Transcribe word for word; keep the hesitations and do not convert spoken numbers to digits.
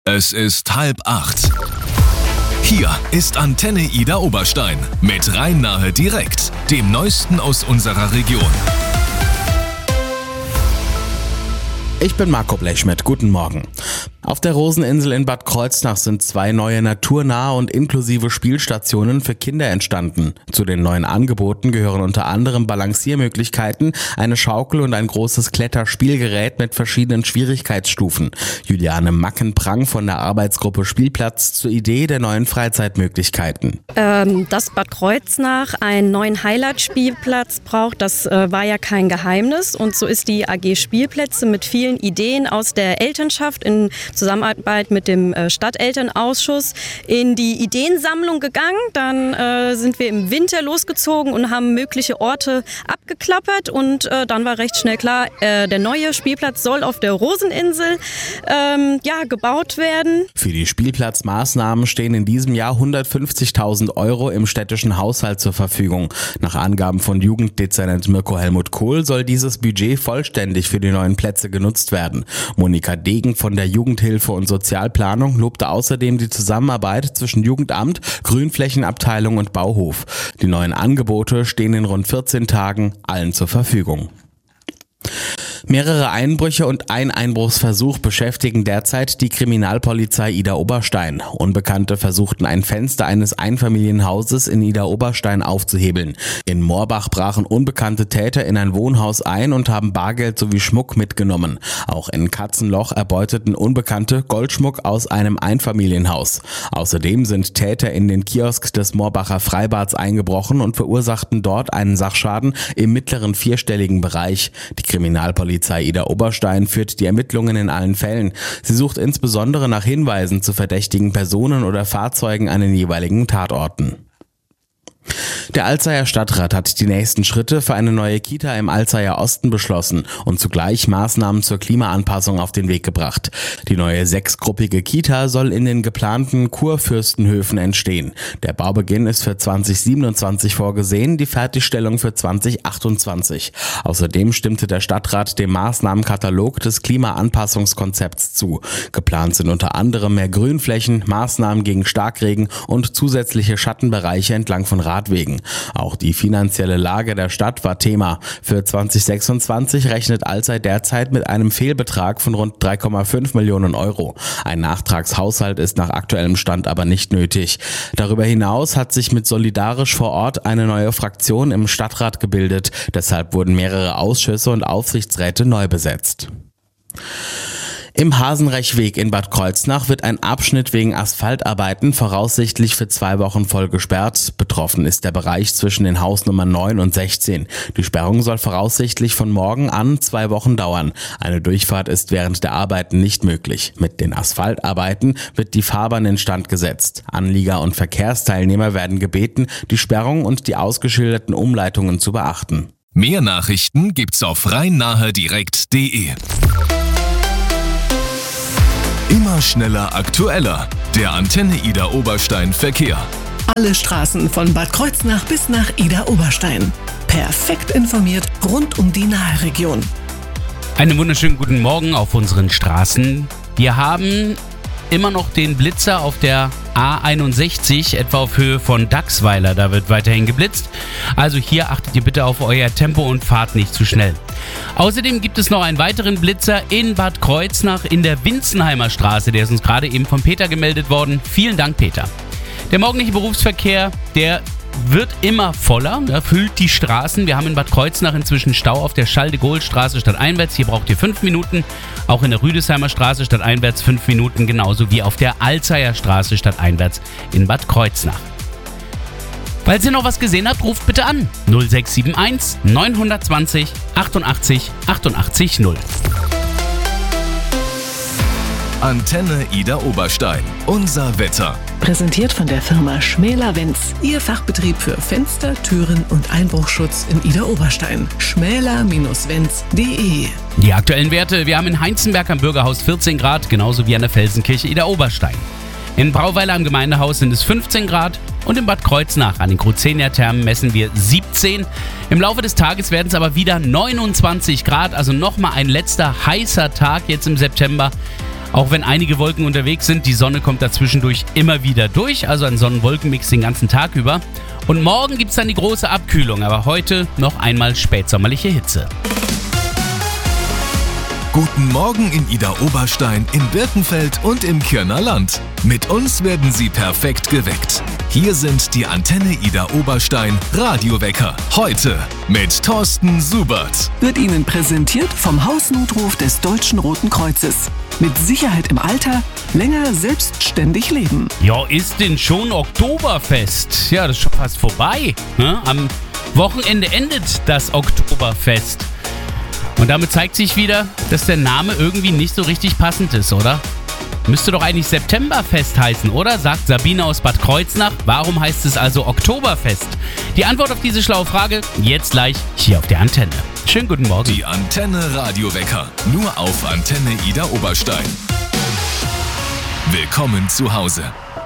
Es ist halb acht. Hier ist Antenne Ida Oberstein mit Rhein-Nahe direkt, dem Neuesten aus unserer Region. Ich bin Marco Blechschmidt, guten Morgen. Auf der Roseninsel in Bad Kreuznach sind zwei neue naturnahe und inklusive Spielstationen für Kinder entstanden. Zu den neuen Angeboten gehören unter anderem Balanciermöglichkeiten, eine Schaukel und ein großes Kletterspielgerät mit verschiedenen Schwierigkeitsstufen. Juliane Mackenprang von der Arbeitsgruppe Spielplatz zur Idee der neuen Freizeitmöglichkeiten. Ähm, dass Bad Kreuznach einen neuen Highlight-Spielplatz braucht, das äh, war ja kein Geheimnis. Und so ist die A G Spielplätze mit vielen Ideen aus der Elternschaft in Zusammenarbeit mit dem Stadtelternausschuss in die Ideensammlung gegangen. Dann äh, sind wir im Winter losgezogen und haben mögliche Orte abgeklappert und äh, dann war recht schnell klar, äh, der neue Spielplatz soll auf der Roseninsel ähm, ja, gebaut werden. Für die Spielplatzmaßnahmen stehen in diesem Jahr hundertfünfzigtausend Euro im städtischen Haushalt zur Verfügung. Nach Angaben von Jugenddezernent Mirko Helmut Kohl soll dieses Budget vollständig für die neuen Plätze genutzt werden. Monika Degen von der Jugendhilfe und Sozialplanung lobte außerdem die Zusammenarbeit zwischen Jugendamt, Grünflächenabteilung und Bauhof. Die neuen Angebote stehen in rund vierzehn Tagen allen zur Verfügung. Mehrere Einbrüche und ein Einbruchsversuch beschäftigen derzeit die Kriminalpolizei Ida Oberstein. Unbekannte versuchten ein Fenster eines Einfamilienhauses in Ida Oberstein aufzuhebeln. In Moorbach brachen unbekannte Täter in ein Wohnhaus ein und haben Bargeld sowie Schmuck mitgenommen. Auch in Katzenloch erbeuteten Unbekannte Goldschmuck aus einem Einfamilienhaus. Außerdem sind Täter in den Kiosk des Moorbacher Freibads eingebrochen und verursachten dort einen Sachschaden im mittleren vierstelligen Bereich. Die Kriminalpolizei Polizei Ida Oberstein führt die Ermittlungen in allen Fällen. Sie sucht insbesondere nach Hinweisen zu verdächtigen Personen oder Fahrzeugen an den jeweiligen Tatorten. Der Alzeyer Stadtrat hat die nächsten Schritte für eine neue Kita im Alzeyer Osten beschlossen und zugleich Maßnahmen zur Klimaanpassung auf den Weg gebracht. Die neue sechsgruppige Kita soll in den geplanten Kurfürstenhöfen entstehen. Der Baubeginn ist für zwanzig siebenundzwanzig vorgesehen, die Fertigstellung für zwanzig achtundzwanzig. Außerdem stimmte der Stadtrat dem Maßnahmenkatalog des Klimaanpassungskonzepts zu. Geplant sind unter anderem mehr Grünflächen, Maßnahmen gegen Starkregen und zusätzliche Schattenbereiche entlang von Radwegen. Auch die finanzielle Lage der Stadt war Thema. Für zwanzig sechsundzwanzig rechnet Alzey derzeit mit einem Fehlbetrag von rund drei Komma fünf Millionen Euro. Ein Nachtragshaushalt ist nach aktuellem Stand aber nicht nötig. Darüber hinaus hat sich mit Solidarisch vor Ort eine neue Fraktion im Stadtrat gebildet. Deshalb wurden mehrere Ausschüsse und Aufsichtsräte neu besetzt. Im Hasenrechweg in Bad Kreuznach wird ein Abschnitt wegen Asphaltarbeiten voraussichtlich für zwei Wochen voll gesperrt. Betroffen ist der Bereich zwischen den Hausnummern neun und sechzehn. Die Sperrung soll voraussichtlich von morgen an zwei Wochen dauern. Eine Durchfahrt ist während der Arbeiten nicht möglich. Mit den Asphaltarbeiten wird die Fahrbahn instand gesetzt. Anlieger und Verkehrsteilnehmer werden gebeten, die Sperrung und die ausgeschilderten Umleitungen zu beachten. Mehr Nachrichten gibt's auf rhein-nahe direkt punkt de. Immer schneller, aktueller. Der Antenne Ida Oberstein Verkehr. Alle Straßen von Bad Kreuznach bis nach Ida Oberstein. Perfekt informiert rund um die Nahe-Region. Einen wunderschönen guten Morgen auf unseren Straßen. Wir haben immer noch den Blitzer auf der A einundsechzig, etwa auf Höhe von Dachsweiler. Da wird weiterhin geblitzt. Also hier achtet ihr bitte auf euer Tempo und fahrt nicht zu schnell. Außerdem gibt es noch einen weiteren Blitzer in Bad Kreuznach in der Winzenheimer Straße. Der ist uns gerade eben von Peter gemeldet worden. Vielen Dank, Peter. Der morgendliche Berufsverkehr, der wird immer voller, ja, füllt die Straßen. Wir haben in Bad Kreuznach inzwischen Stau auf der Charles-de-Gaulle-Straße stadteinwärts. Hier braucht ihr fünf Minuten. Auch in der Rüdesheimer Straße stadteinwärts fünf Minuten. Genauso wie auf der Alzeyer Straße stadteinwärts in Bad Kreuznach. Falls ihr noch was gesehen habt, ruft bitte an. null sechs sieben eins neun zwei null achtundachtzig achtundachtzig null. Antenne Ida Oberstein. Unser Wetter. Präsentiert von der Firma Schmäler-Wenz. Ihr Fachbetrieb für Fenster, Türen und Einbruchschutz in Ida Oberstein. schmäler Bindestrich wenz punkt de. Die aktuellen Werte. Wir haben in Heinzenberg am Bürgerhaus vierzehn Grad, genauso wie an der Felsenkirche Ida Oberstein. In Brauweiler am Gemeindehaus sind es fünfzehn Grad und in Bad Kreuznach an den Cruzenia-Thermen messen wir siebzehn. Im Laufe des Tages werden es aber wieder neunundzwanzig Grad, also nochmal ein letzter heißer Tag jetzt im September. Auch wenn einige Wolken unterwegs sind, die Sonne kommt dazwischendurch immer wieder durch, also ein Sonnen-Wolken-Mix den ganzen Tag über. Und morgen gibt es dann die große Abkühlung, aber heute noch einmal spätsommerliche Hitze. Guten Morgen in Idar-Oberstein, in Birkenfeld und im Kirner Land. Mit uns werden Sie perfekt geweckt. Hier sind die Antenne Idar-Oberstein Radiowecker. Heute mit Thorsten Subert. Wird Ihnen präsentiert vom Hausnotruf des Deutschen Roten Kreuzes. Mit Sicherheit im Alter, länger selbstständig leben. Ja, ist denn schon Oktoberfest? Ja, das ist schon fast vorbei. Ne? Am Wochenende endet das Oktoberfest. Und damit zeigt sich wieder, dass der Name irgendwie nicht so richtig passend ist, oder? Müsste doch eigentlich Septemberfest heißen, oder? Sagt Sabine aus Bad Kreuznach. Warum heißt es also Oktoberfest? Die Antwort auf diese schlaue Frage jetzt gleich hier auf der Antenne. Schönen guten Morgen. Die Antenne Radiowecker. Nur auf Antenne Idar-Oberstein. Willkommen zu Hause.